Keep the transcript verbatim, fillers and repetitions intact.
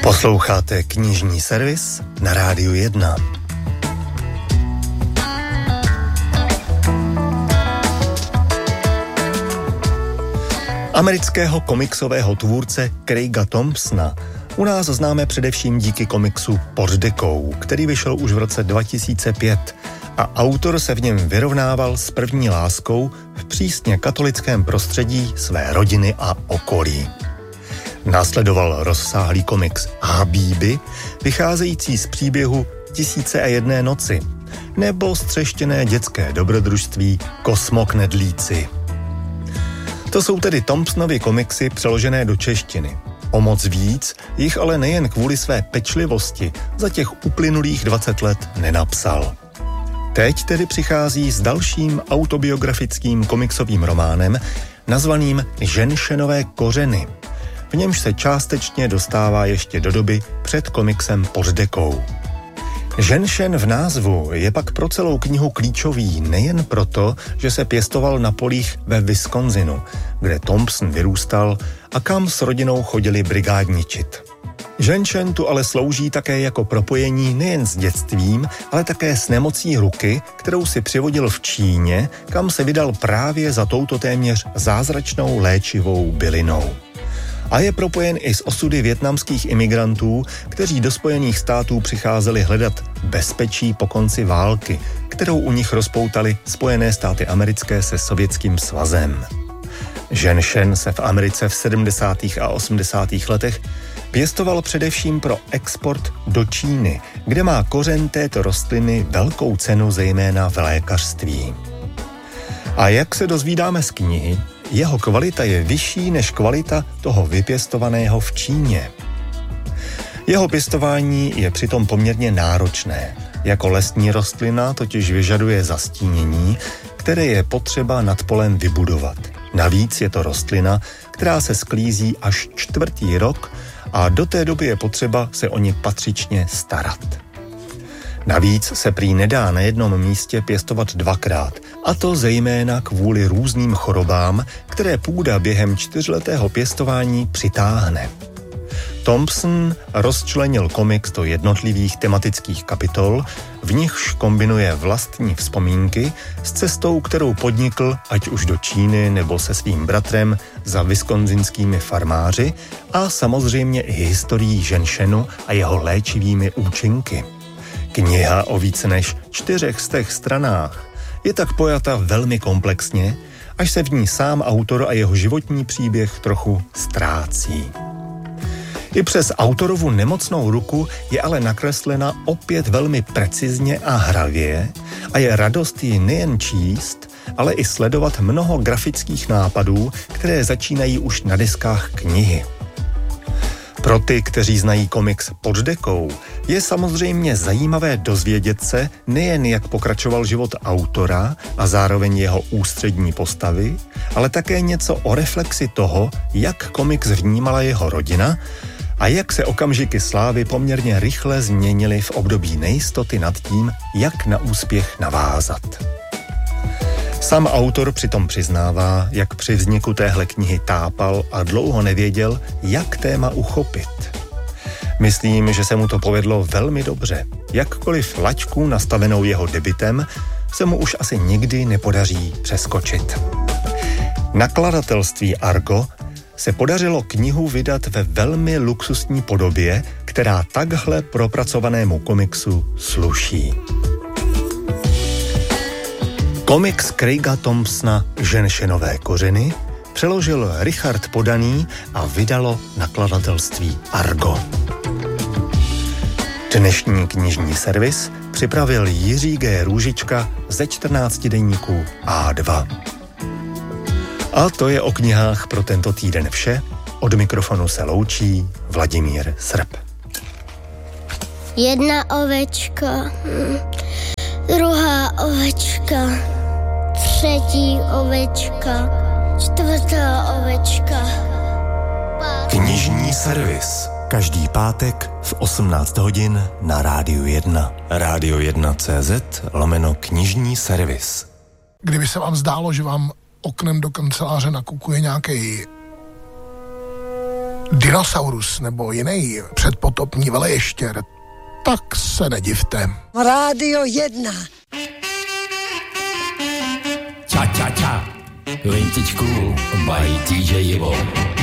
Posloucháte knižní servis na Rádiu jedna. Amerického komiksového tvůrce Craiga Thompsona u nás známe především díky komiksu Pod dekou, který vyšel už v roce dva tisíce pět a autor se v něm vyrovnával s první láskou v přísně katolickém prostředí své rodiny a okolí. Následoval rozsáhlý komiks Habíby, vycházející z příběhu Tisíce a jedné noci, nebo střeštěné dětské dobrodružství Kosmoknedlíci. To jsou tedy Thompsonovy komiksy přeložené do češtiny. O moc víc jich ale nejen kvůli své pečlivosti za těch uplynulých dvacet let nenapsal. Teď tedy přichází s dalším autobiografickým komiksovým románem nazvaným Ženšenové kořeny. V němž se částečně dostává ještě do doby před komiksem Pod dekou. Ženšen v názvu je pak pro celou knihu klíčový nejen proto, že se pěstoval na polích ve Wisconsinu, kde Thompson vyrůstal a kam s rodinou chodili brigádničit. Ženšen tu ale slouží také jako propojení nejen s dětstvím, ale také s nemocí ruky, kterou si přivodil v Číně, kam se vydal právě za touto téměř zázračnou léčivou bylinou. A je propojen i s osudy vietnamských imigrantů, kteří do Spojených států přicházeli hledat bezpečí po konci války, kterou u nich rozpoutaly Spojené státy americké se Sovětským svazem. Ženšen se v Americe v sedmdesátých a osmdesátých letech pěstoval především pro export do Číny, kde má kořen této rostliny velkou cenu zejména v lékařství. A jak se dozvídáme z knihy, jeho kvalita je vyšší než kvalita toho vypěstovaného v Číně. Jeho pěstování je přitom poměrně náročné. Jako lesní rostlina totiž vyžaduje zastínění, které je potřeba nad polem vybudovat. Navíc je to rostlina, která se sklízí až čtvrtý rok a do té doby je potřeba se o ně patřičně starat. Navíc se prý nedá na jednom místě pěstovat dvakrát, a to zejména kvůli různým chorobám, které půda během čtyřletého pěstování přitáhne. Thompson rozčlenil komiks do jednotlivých tematických kapitol, v nichž kombinuje vlastní vzpomínky s cestou, kterou podnikl ať už do Číny nebo se svým bratrem za wisconsinskými farmáři a samozřejmě i historií ženšenu a jeho léčivými účinky. Kniha o více než čtyřech stech stranách je tak pojata velmi komplexně, až se v ní sám autor a jeho životní příběh trochu ztrácí. I přes autorovu nemocnou ruku je ale nakreslena opět velmi precizně a hravě a je radost ji nejen číst, ale i sledovat mnoho grafických nápadů, které začínají už na deskách knihy. Pro ty, kteří znají komiks Pod dekou, je samozřejmě zajímavé dozvědět se nejen, jak pokračoval život autora a zároveň jeho ústřední postavy, ale také něco o reflexi toho, jak komiks vnímala jeho rodina a jak se okamžiky slávy poměrně rychle změnily v období nejistoty nad tím, jak na úspěch navázat. Sám autor přitom přiznává, jak při vzniku téhle knihy tápal a dlouho nevěděl, jak téma uchopit. Myslím, že se mu to povedlo velmi dobře. Jakkoliv laťku nastavenou jeho debutem se mu už asi nikdy nepodaří přeskočit. Nakladatelství Argo se podařilo knihu vydat ve velmi luxusní podobě, která takhle propracovanému komiksu sluší. Komiks Craiga Thompsona Ženšenové kořeny přeložil Richard Podaný a vydalo nakladatelství Argo. Dnešní knižní servis připravil Jiří G. Růžička ze čtrnácti deníků A dva. A to je o knihách pro tento týden vše. Od mikrofonu se loučí Vladimír Srb. Jedna ovečka, druhá ovečka, třetí ovečka, čtvrtá ovečka. Knižní servis. Každý pátek v osmnáct hodin na Rádiu jedna. Rádio jedna tečka cé zet lomeno knižní servis. Kdyby se vám zdálo, že vám oknem do kanceláře nakukuje nějaký dinosaurus nebo jiný předpotopní veleještěr, tak se nedivte. Rádio jedna. Ča, ča, ča. Vintage Cool by D J Ivo.